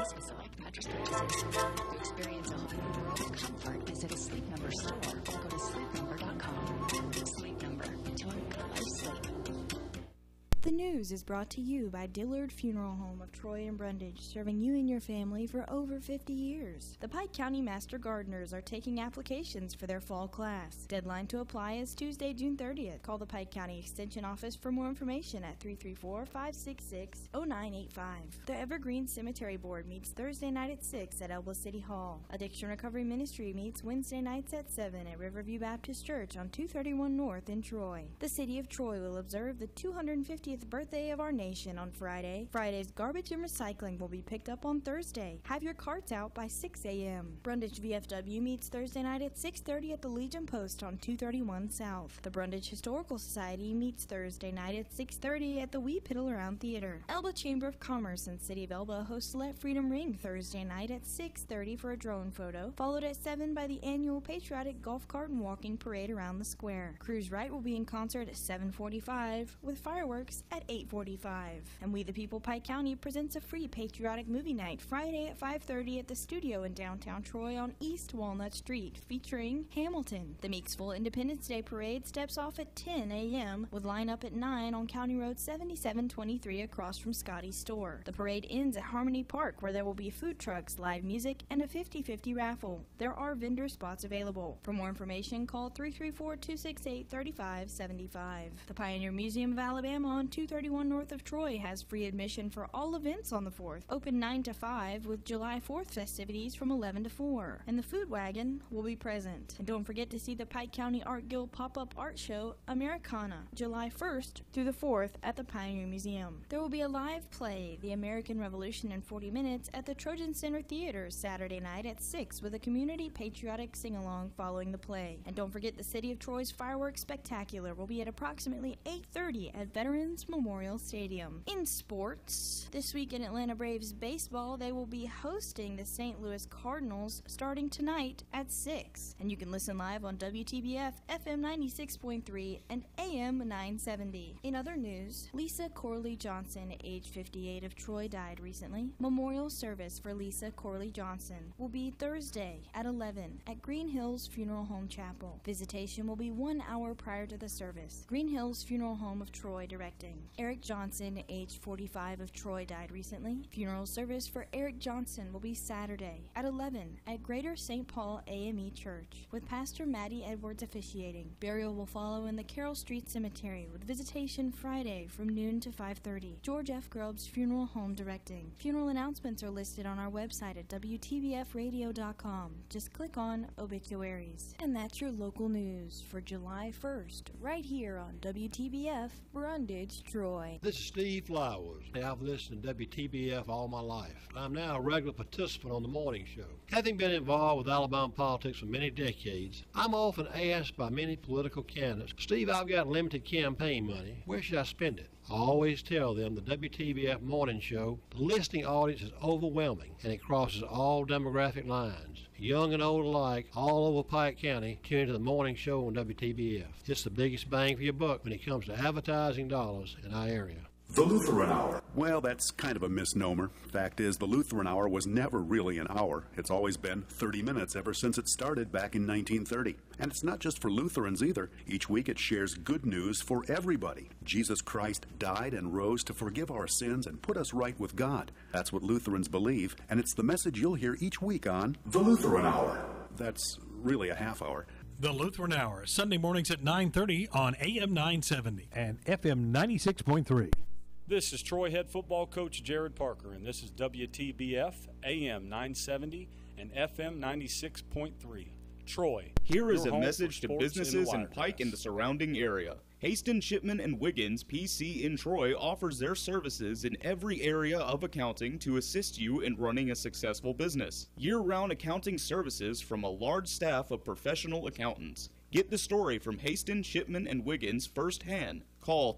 mattresses with select mattress purchases. To experience a whole new world of comfort, visit a Sleep Number store or go to sleepnumber.com. Sleep Number. Enjoy your life sleep. The news is brought to you by Dillard Funeral Home of Troy and Brundage, serving you and your family for over 50 years. The Pike County Master Gardeners are taking applications for their fall class. Deadline to apply is Tuesday, June 30th. Call the Pike County Extension Office for more information at 334-566-0985. The Evergreen Cemetery Board meets Thursday night at 6 at Elba City Hall. Addiction Recovery Ministry meets Wednesday nights at 7 at Riverview Baptist Church on 231 North in Troy. The City of Troy will observe the 250th birthday of our nation on Friday. Friday's garbage and recycling will be picked up on Thursday. Have your carts out by 6 a.m. Brundage VFW meets Thursday night at 6:30 at the Legion Post on 231 South. The Brundage Historical Society meets Thursday night at 6:30 at the Wee Piddle Around Theater. Elba Chamber of Commerce and City of Elba hosts Let Freedom Ring Thursday night at 6:30 for a drone photo, followed at 7 by the annual Patriotic Golf Cart and Walking Parade around the square. Cruise Wright will be in concert at 7:45 with fireworks at 8:45. And We the People Pike County presents a free patriotic movie night Friday at 5:30 at the studio in downtown Troy on East Walnut Street, featuring Hamilton. The Meeksville Independence Day Parade steps off at 10 a.m. with lineup at 9 on County Road 7723 across from Scotty's store. The parade ends at Harmony Park, where there will be food trucks, live music, and a 50-50 raffle. There are vendor spots available. For more information, call 334-268-3575. The Pioneer Museum of Alabama on 231 north of Troy has free admission for all events on the 4th, open 9 to 5 with July 4th festivities from 11 to 4. And the Food Wagon will be present. And don't forget to see the Pike County Art Guild pop-up art show, Americana, July 1st through the 4th at the Pioneer Museum. There will be a live play, The American Revolution in 40 Minutes, at the Trojan Center Theater Saturday night at 6 with a community patriotic sing-along following the play. And don't forget the City of Troy's Fireworks Spectacular will be at approximately 8:30 at Veterans Memorial Stadium. In sports, this week in Atlanta Braves baseball, they will be hosting the St. Louis Cardinals starting tonight at 6. And you can listen live on WTBF FM 96.3 and AM 970. In other news, Lisa Corley Johnson, age 58 of Troy, died recently. Memorial service for Lisa Corley Johnson will be Thursday at 11 at Green Hills Funeral Home Chapel. Visitation will be 1 hour prior to the service. Green Hills Funeral Home of Troy directing. Eric Johnson, age 45 of Troy, died recently. Funeral service for Eric Johnson will be Saturday at 11 at Greater St. Paul AME Church, with Pastor Maddie Edwards officiating. Burial will follow in the Carroll Street Cemetery, with visitation Friday from noon to 5:30. George F. Grubbs Funeral Home directing. Funeral announcements are listed on our website at WTBFradio.com. Just click on Obituaries. And that's your local news for July 1st, right here on WTBF, Brundage, Troy. This is Steve Flowers. I've listened to WTBF all my life. I'm now a regular participant on the morning show. Having been involved with Alabama politics for many decades, I'm often asked by many political candidates, Steve, I've got limited campaign money. Where should I spend it? I always tell them the WTBF morning show, the listening audience is overwhelming and it crosses all demographic lines. Young and old alike, all over Pike County, tune into the morning show on WTBF. It's the biggest bang for your buck when it comes to advertising dollars in our area. The Lutheran Hour. Well, that's kind of a misnomer. Fact is, the Lutheran Hour was never really an hour. It's always been 30 minutes ever since it started back in 1930. And it's not just for Lutherans either. Each week it shares good news for everybody. Jesus Christ died and rose to forgive our sins and put us right with God. That's what Lutherans believe, and it's the message you'll hear each week on The Lutheran Hour. That's really a half hour. The Lutheran Hour, Sunday mornings at 9:30 on AM 970 and FM 96.3. This is Troy head football coach Jared Parker, and this is WTBF AM 970 and FM 96.3. Troy. Here is a message to businesses in Pike and the surrounding area. Haston, Shipman, and Wiggins PC in Troy offers their services in every area of accounting to assist you in running a successful business. Year-round accounting services from a large staff of professional accountants. Get the story from Haston, Shipman, and Wiggins firsthand. Call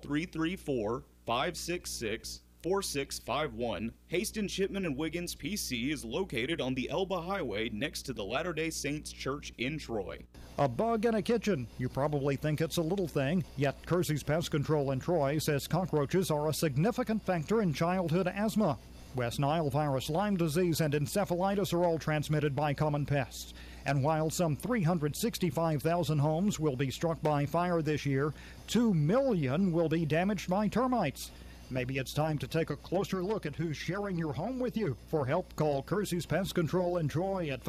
334-566-4651. Haston, Shipman, and Wiggins PC is located on the Elba Highway next to the Latter-day Saints Church in Troy. A bug in a kitchen. You probably think it's a little thing, yet Kersey's Pest Control in Troy says cockroaches are a significant factor in childhood asthma. West Nile virus, Lyme disease, and encephalitis are all transmitted by common pests. And while some 365,000 homes will be struck by fire this year, 2 million will be damaged by termites. Maybe it's time to take a closer look at who's sharing your home with you. For help, call Kersey's Pest Control in Troy at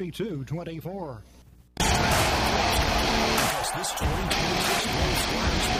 566-3224. This 2026 World Squires